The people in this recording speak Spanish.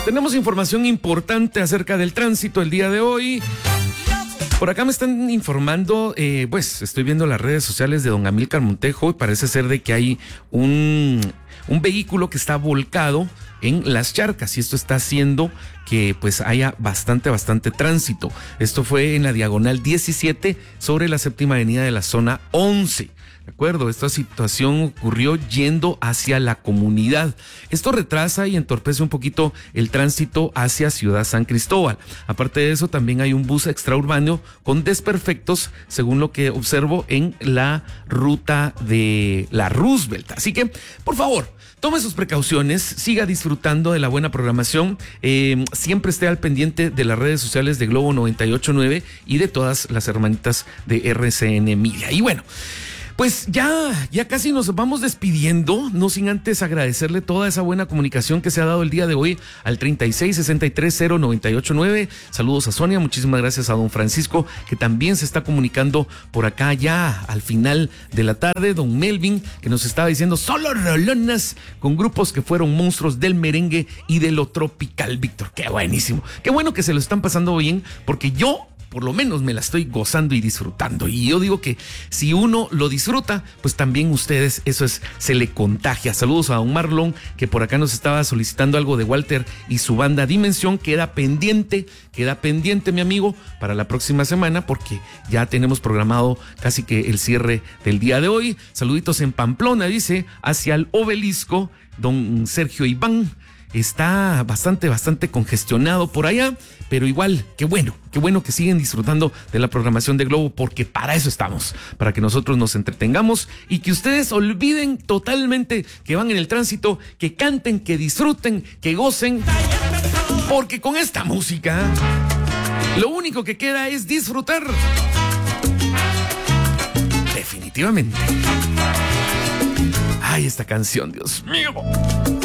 Tenemos información importante acerca del tránsito el día de hoy. Por acá me están informando, pues estoy viendo las redes sociales de don Amílcar Montejo y parece ser de que hay un vehículo que está volcado en las charcas y esto está haciendo que pues haya bastante tránsito. Esto fue en la diagonal 17 sobre la séptima avenida de la zona 11. De acuerdo, esta situación ocurrió yendo hacia la comunidad. Esto retrasa y entorpece un poquito el tránsito hacia Ciudad San Cristóbal. Aparte de eso, también hay un bus extraurbano con desperfectos, según lo que observo en la ruta de la Roosevelt. Así que, por favor, tome sus precauciones, siga disfrutando de la buena programación, siempre esté al pendiente de las redes sociales de Globo 98.9 y de todas las hermanitas de RCN Media. Y bueno, pues ya casi nos vamos despidiendo, no sin antes agradecerle toda esa buena comunicación que se ha dado el día de hoy al 36630989. Saludos a Sonia, muchísimas gracias a don Francisco, que también se está comunicando por acá ya al final de la tarde. Don Melvin, que nos estaba diciendo solo rolonas con grupos que fueron monstruos del merengue y de lo tropical. Víctor, qué buenísimo, qué bueno que se lo están pasando bien, porque yo por lo menos me la estoy gozando y disfrutando. Y yo digo que si uno lo disfruta, pues también ustedes, se le contagia. Saludos a don Marlon, que por acá nos estaba solicitando algo de Walter y su banda Dimensión. Queda pendiente, mi amigo, para la próxima semana, porque ya tenemos programado casi que el cierre del día de hoy. Saluditos en Pamplona, dice, hacia el Obelisco, don Sergio Iván. Está bastante congestionado por allá, pero igual, qué bueno que siguen disfrutando de la programación de Globo, porque para eso estamos, para que nosotros nos entretengamos y que ustedes olviden totalmente que van en el tránsito, que canten, que disfruten, que gocen, porque con esta música lo único que queda es disfrutar. Definitivamente. Ay, esta canción, Dios mío.